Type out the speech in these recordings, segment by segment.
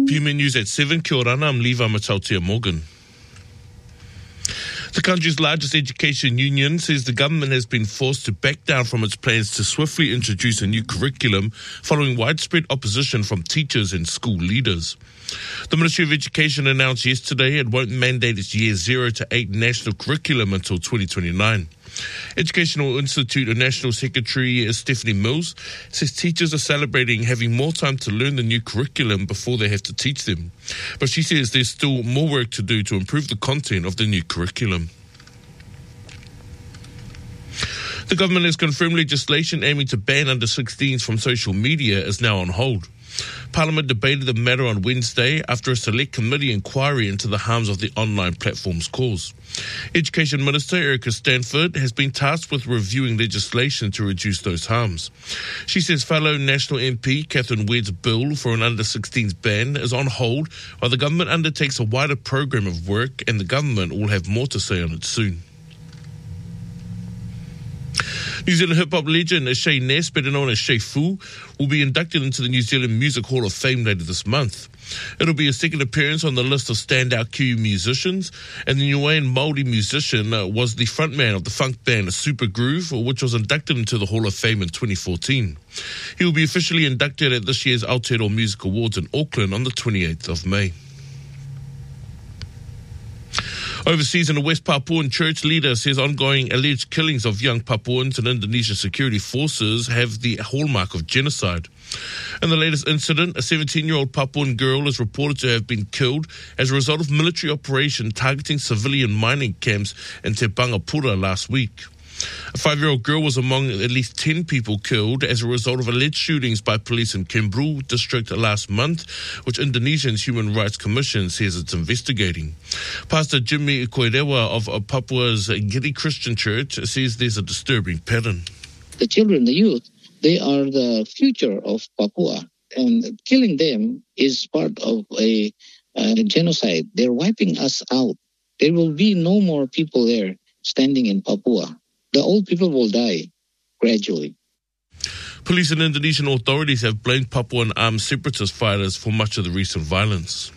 PMN News at 7. Kia ora, I'm Levi Matautia Morgan. The country's largest education union says the government has been forced to back down from its plans to swiftly introduce a new curriculum following widespread opposition from teachers and school leaders. The Ministry of Education announced yesterday it won't mandate its Year 0 to 8 national curriculum until 2029. Educational Institute of National Secretary Stephanie Mills says teachers are celebrating having more time to learn the new curriculum before they have to teach them. But she says there's still more work to do to improve the content of the new curriculum. The government has confirmed legislation aiming to ban under-16s from social media is now on hold. Parliament debated the matter on Wednesday after a select committee inquiry into the harms of the online platforms cause. Education Minister Erica Stanford has been tasked with reviewing legislation to reduce those harms. She says fellow National MP Catherine Wedd's bill for an under-16s ban is on hold while the government undertakes a wider program of work, and the government will have more to say on it soon. New Zealand hip-hop legend Shay Ness, better known as Shay Fu, will be inducted into the New Zealand Music Hall of Fame later this month. It'll be a second appearance on the list of standout Kiwi musicians, and the Niuean Māori musician was the frontman of the funk band Super Groove, which was inducted into the Hall of Fame in 2014. He will be officially inducted at this year's Aotearoa Music Awards in Auckland on the 28th of May. Overseas, in a West Papuan church leader says ongoing alleged killings of young Papuans and Indonesian security forces have the hallmark of genocide. In the latest incident, a 17-year-old Papuan girl is reported to have been killed as a result of military operation targeting civilian mining camps in Te Pangapura last week. A 5-year-old girl was among at least 10 people killed as a result of alleged shootings by police in Kembroo district last month, which Indonesia's Human Rights Commission says it's investigating. Pastor Jimmy Koirewa of Papua's Giri Christian Church says there's a disturbing pattern. The children, the youth, they are the future of Papua, and killing them is part of a genocide. They're wiping us out. There will be no more people there standing in Papua. The old people will die gradually. Police and Indonesian authorities have blamed Papuan armed separatist fighters for much of the recent violence.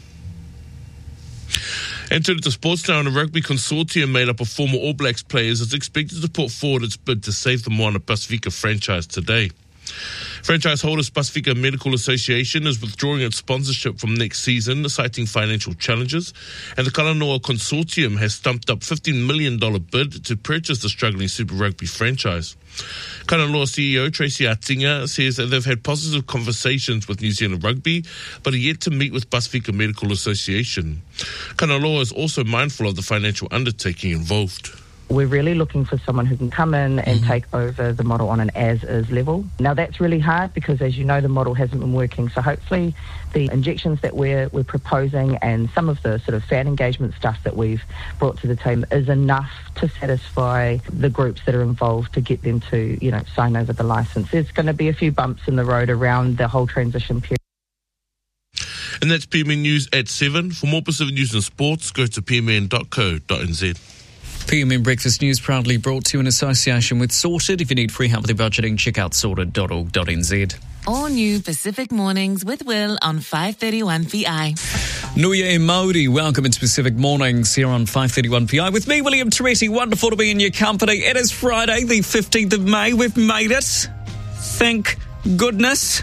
And to the sports now, a rugby consortium made up of former All Blacks players is expected to put forward its bid to save the Moana Pasifika franchise today. Franchise holders Pasifika Medical Association is withdrawing its sponsorship from next season, citing financial challenges, and the Kalanoa Consortium has stumped up $15 million bid to purchase the struggling Super Rugby franchise. Kalanoa CEO Tracy Atinga says that they've had positive conversations with New Zealand Rugby, but are yet to meet with Pasifika Medical Association. Kalanoa is also mindful of the financial undertaking involved. We're really looking for someone who can come in and take over the model on an as-is level. Now, that's really hard because, as you know, the model hasn't been working. So hopefully the injections that we're proposing and some of the sort of fan engagement stuff that we've brought to the team is enough to satisfy the groups that are involved to get them to, sign over the licence. There's going to be a few bumps in the road around the whole transition period. And that's PMN News at 7. For more Pacific news and sports, go to pmn.co.nz. PMN Breakfast News proudly brought to you in association with Sorted. If you need free help with your budgeting, check out sorted.org.nz. All new Pacific Mornings with Will on 531 PI. Nuia e Māori, welcome into Pacific Mornings here on 531 PI. With me, William Toretti, wonderful to be in your company. It is Friday, the 15th of May. We've made it. Thank goodness.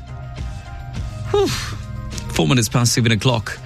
4 minutes past 7 o'clock.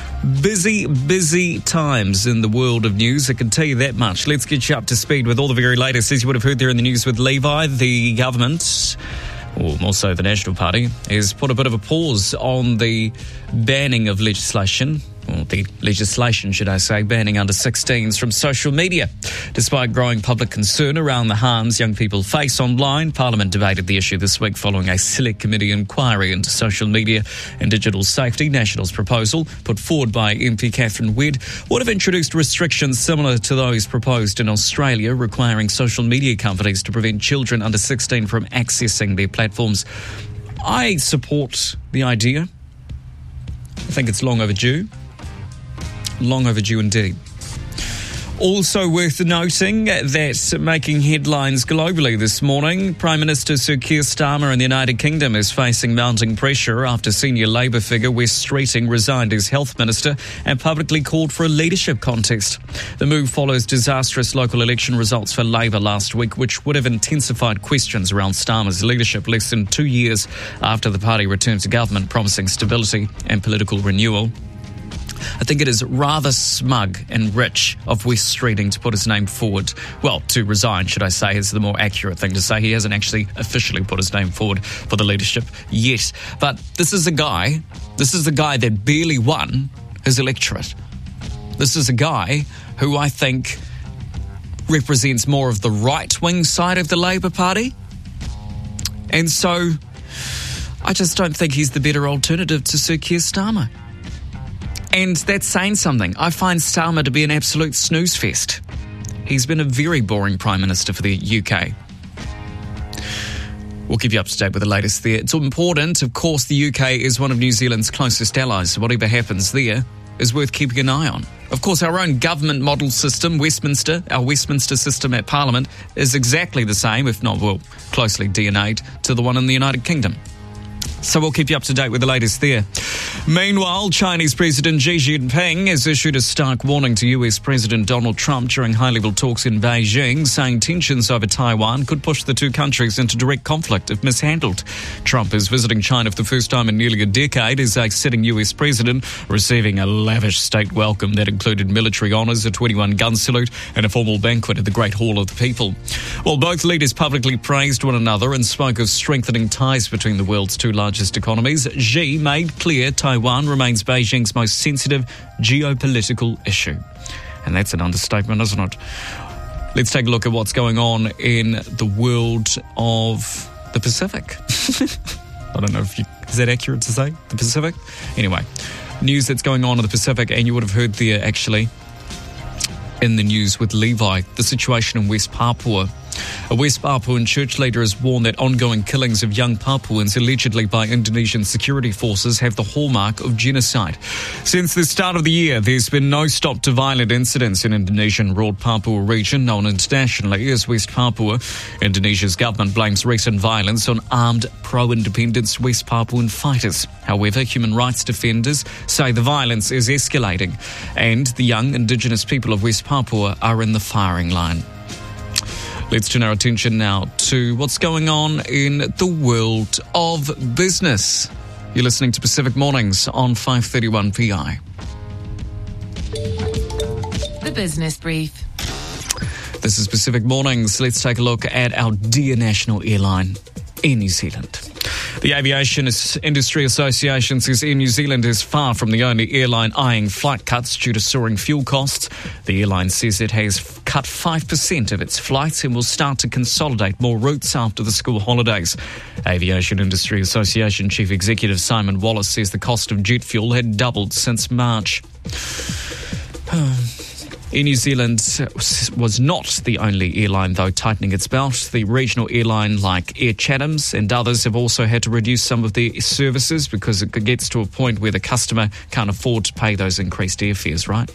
Busy times in the world of news, I can tell you that much. Let's get you up to speed with all the very latest. As you would have heard there in the news with Levi, the government, or more so the National Party, has put a bit of a pause on the banning of legislation, or the legislation, should I say, banning under-16s from social media. Despite growing public concern around the harms young people face online, Parliament debated the issue this week following a select committee inquiry into social media and digital safety. National's proposal, put forward by MP Catherine Wedd, would have introduced restrictions similar to those proposed in Australia, requiring social media companies to prevent children under 16 from accessing their platforms. I support the idea. I think it's long overdue. Long overdue indeed. Also worth noting that making headlines globally this morning, Prime Minister Sir Keir Starmer in the United Kingdom is facing mounting pressure after senior Labour figure Wes Streeting resigned as Health Minister and publicly called for a leadership contest. The move follows disastrous local election results for Labour last week, which would have intensified questions around Starmer's leadership less than 2 years after the party returned to government, promising stability and political renewal. I think it is rather smug and rich of Wes Streeting to put his name forward. Well, to resign, should I say, is the more accurate thing to say. He hasn't actually officially put his name forward for the leadership yet. But this is a guy that barely won his electorate. This is a guy who I think represents more of the right-wing side of the Labour Party. And so I just don't think he's the better alternative to Sir Keir Starmer. And that's saying something. I find Starmer to be an absolute snooze fest. He's been a very boring Prime Minister for the UK. We'll keep you up to date with the latest there. It's important, of course, the UK is one of New Zealand's closest allies. So whatever happens there is worth keeping an eye on. Of course, our own government model system, Westminster, our Westminster system at Parliament, is exactly the same, if not, well, closely DNA'd to the one in the United Kingdom. So we'll keep you up to date with the latest there. Meanwhile, Chinese President Xi Jinping has issued a stark warning to US President Donald Trump during high-level talks in Beijing, saying tensions over Taiwan could push the two countries into direct conflict if mishandled. Trump is visiting China for the first time in nearly a decade as a sitting US president, receiving a lavish state welcome that included military honours, a 21-gun salute and a formal banquet at the Great Hall of the People. While both leaders publicly praised one another and spoke of strengthening ties between the world's two largest economies, Xi made clear Taiwan remains Beijing's most sensitive geopolitical issue. And that's an understatement, isn't it? Let's take a look at what's going on in the world of the Pacific. I don't know if is that accurate to say, the Pacific? Anyway, news that's going on in the Pacific, and you would have heard there actually in the news with Levi, the situation in West Papua. A West Papuan church leader has warned that ongoing killings of young Papuans, allegedly by Indonesian security forces, have the hallmark of genocide. Since the start of the year, there's been no stop to violent incidents in Indonesian-ruled Papua region, known internationally as West Papua. Indonesia's government blames recent violence on armed pro-independence West Papuan fighters. However, human rights defenders say the violence is escalating, and the young indigenous people of West Papua are in the firing line. Let's turn our attention now to what's going on in the world of business. You're listening to Pacific Mornings on 531 PI. The Business Brief. This is Pacific Mornings. Let's take a look at our dear national airline, Air New Zealand. The Aviation Industry Association says Air New Zealand is far from the only airline eyeing flight cuts due to soaring fuel costs. The airline says it has cut 5% of its flights and will start to consolidate more routes after the school holidays. Aviation Industry Association Chief Executive Simon Wallace says the cost of jet fuel had doubled since March. Air New Zealand was not the only airline, though, tightening its belt. The regional airline like Air Chatham's and others have also had to reduce some of their services because it gets to a point where the customer can't afford to pay those increased airfares, right?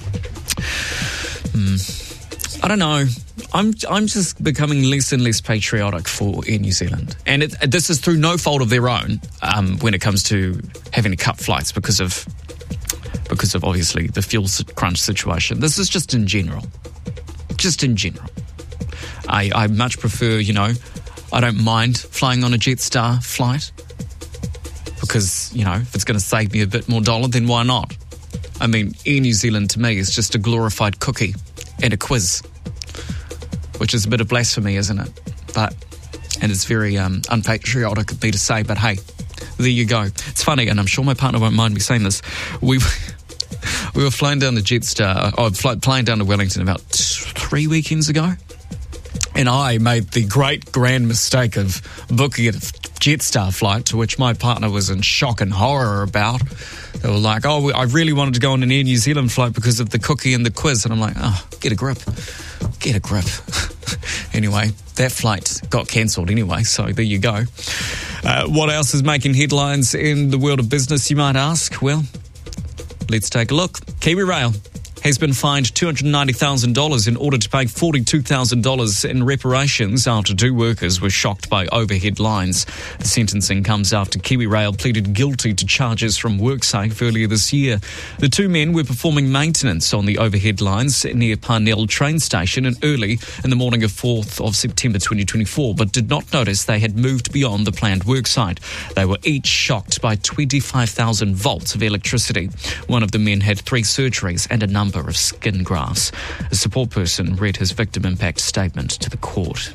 I don't know. I'm just becoming less and less patriotic for Air New Zealand. And this is through no fault of their own when it comes to having to cut flights because of obviously the fuel crunch situation. This is just in general. Just in general. I much prefer, I don't mind flying on a Jetstar flight because, if it's going to save me a bit more dollar, then why not? I mean, Air New Zealand to me is just a glorified cookie and a quiz, which is a bit of blasphemy, isn't it? And it's very unpatriotic of me to say, but hey, there you go. It's funny, and I'm sure my partner won't mind me saying this. We were flying down to Jetstar, flying down to Wellington about 3 weekends ago, and I made the great grand mistake of booking a Jetstar flight, to which my partner was in shock and horror about. They were like, I really wanted to go on an Air New Zealand flight because of the cookie and the quiz, and I'm like, get a grip. Anyway, that flight got cancelled anyway, so there you go. What else is making headlines in the world of business, you might ask? Well, let's take a look. Kiwi Rail has been fined $290,000 in order to pay $42,000 in reparations after 2 workers were shocked by overhead lines. The sentencing comes after KiwiRail pleaded guilty to charges from WorkSafe earlier this year. The 2 men were performing maintenance on the overhead lines near Parnell train station early in the morning of 4th of September 2024, but did not notice they had moved beyond the planned worksite. They were each shocked by 25,000 volts of electricity. One of the men had 3 surgeries and a number of skin grafts. A support person read his victim impact statement to the court.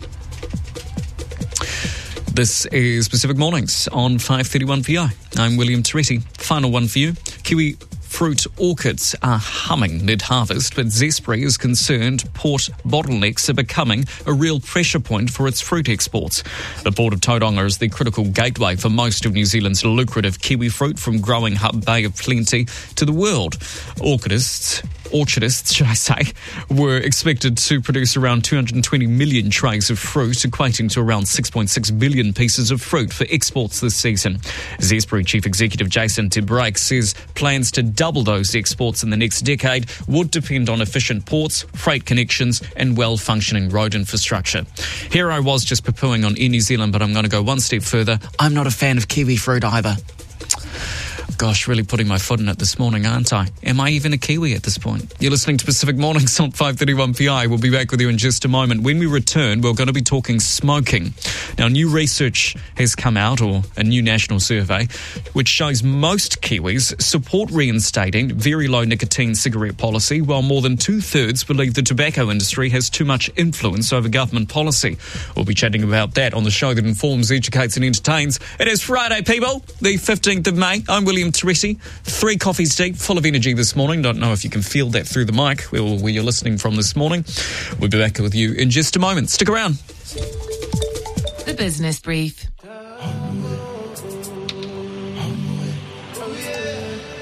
This is Pacific Mornings on 531 PI. I'm William Toretti. Final one for you. Kiwi fruit orchids are humming mid-harvest, but Zespri is concerned port bottlenecks are becoming a real pressure point for its fruit exports. The port of Tauranga is the critical gateway for most of New Zealand's lucrative kiwi fruit, from growing hub Bay of Plenty to the world. Orchardists, should I say, were expected to produce around 220 million trays of fruit, equating to around 6.6 billion pieces of fruit for exports this season. Zespri Chief Executive Jason Te Brake says plans to double those exports in the next decade would depend on efficient ports, freight connections and well-functioning road infrastructure. Here I was just poo-pooing on Air New Zealand, but I'm going to go one step further. I'm not a fan of kiwi fruit either. Gosh, really putting my foot in it this morning, aren't I? Am I even a Kiwi at this point? You're listening to Pacific Mornings on 531 PI. We'll be back with you in just a moment. When we return, we're going to be talking smoking. Now, new research has come out, or a new national survey, which shows most Kiwis support reinstating very low nicotine cigarette policy, while more than 2/3 believe the tobacco industry has too much influence over government policy. We'll be chatting about that on the show that informs, educates and entertains. It is Friday, people, the 15th of May. I'm William Toretti, 3 coffees deep, full of energy this morning. Don't know if you can feel that through the mic where you're listening from this morning. We'll be back with you in just a moment. Stick around. The Business Brief.